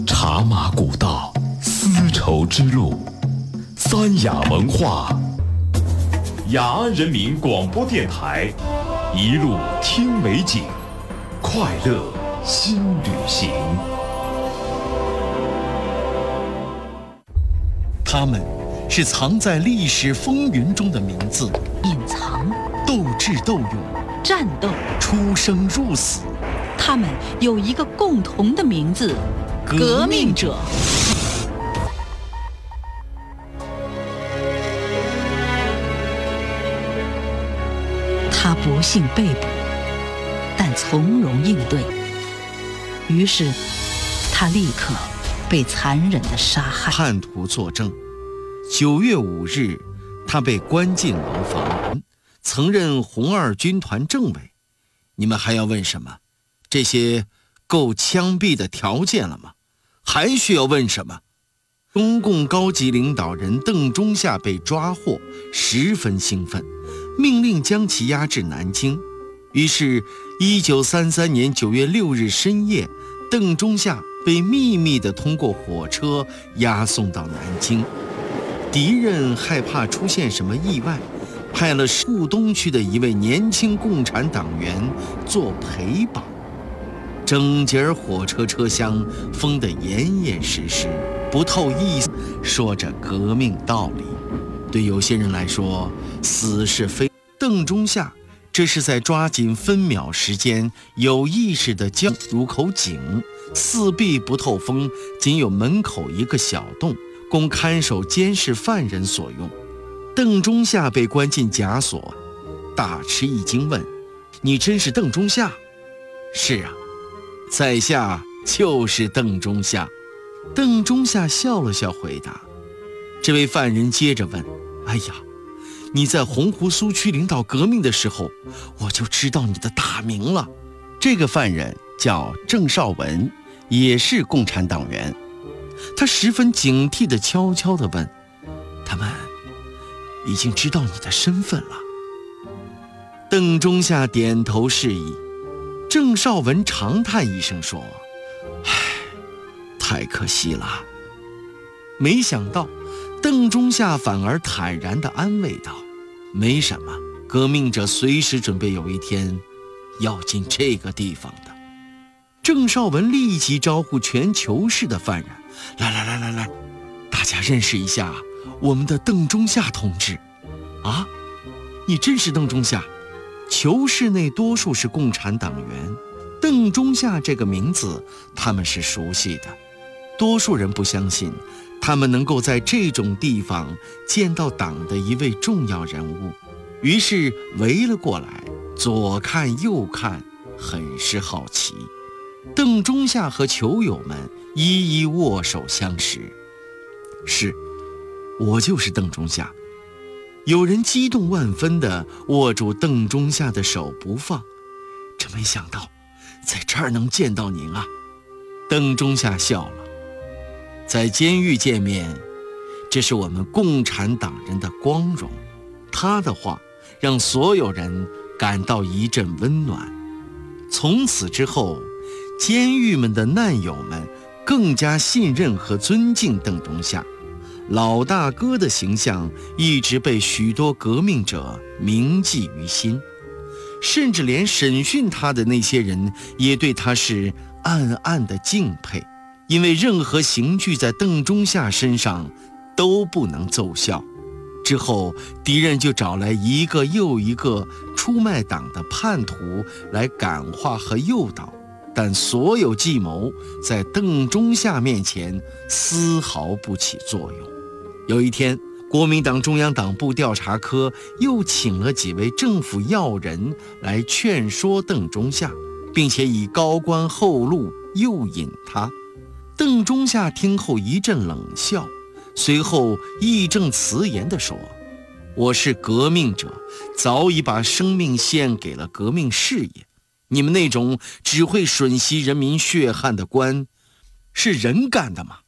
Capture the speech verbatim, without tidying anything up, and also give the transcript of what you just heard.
茶马古道，丝绸之路，三雅文化，雅安人民广播电台，一路听美景，快乐新旅行。 他们是藏在历史风云中的名字， 隐藏、 斗智斗勇、 战斗、 出生入死。 他们有一个共同的名字：革命者。他不幸被捕，但从容应对。于是，他立刻被残忍地杀害。 叛徒作证，九月五日，他被关进牢房，曾任红二军团政委。你们还要问什么？这些够枪毙的条件了吗？还需要问什么？中共高级领导人邓中夏被抓获，十分兴奋，命令将其押至南京。于是一九三三年九月六日深夜，邓中夏被秘密地通过火车押送到南京。敌人害怕出现什么意外，派了沪东区的一位年轻共产党员做陪绑。整节火车车厢封得严严实实，不透一丝，说着革命道理。对有些人来说，死是非。邓中夏这是在抓紧分秒时间，有意识地将入口井，四壁不透风，仅有门口一个小洞，供看守监视犯人所用。邓中夏被关进甲所，大吃一惊，问：“你真是邓中夏？”“是啊，在下就是邓中夏。”邓中夏笑了笑回答。这位犯人接着问：“哎呀，你在洪湖苏区领导革命的时候，我就知道你的大名了。”这个犯人叫郑绍文，也是共产党员。他十分警惕地悄悄地问：“他们已经知道你的身份了？”邓中夏点头示意。郑绍文长叹一声说：“唉，太可惜了。”没想到邓中夏反而坦然地安慰道：“没什么，革命者随时准备有一天要进这个地方的。”郑绍文立即招呼全囚室的犯人：“来来来来来，大家认识一下我们的邓中夏同志。”“啊，你真是邓中夏？”囚室内多数是共产党员，邓中夏这个名字他们是熟悉的。多数人不相信他们能够在这种地方见到党的一位重要人物，于是围了过来，左看右看，很是好奇。邓中夏和囚友们一一握手相识。“是，我就是邓中夏。”有人激动万分地握住邓中夏的手不放。“真没想到在这儿能见到您啊！”邓中夏笑了。“在监狱见面，这是我们共产党人的光荣。”他的话让所有人感到一阵温暖。从此之后，监狱们的难友们更加信任和尊敬邓中夏。老大哥的形象一直被许多革命者铭记于心，甚至连审讯他的那些人也对他是暗暗的敬佩，因为任何刑具在邓中夏身上都不能奏效。之后敌人就找来一个又一个出卖党的叛徒来感化和诱导，但所有计谋在邓中夏面前丝毫不起作用。有一天，国民党中央党部调查科又请了几位政府要人来劝说邓中夏，并且以高官厚禄诱引他。邓中夏听后一阵冷笑，随后义正辞严地说：“我是革命者，早已把生命献给了革命事业。你们那种只会吮吸人民血汗的官，是人干的吗？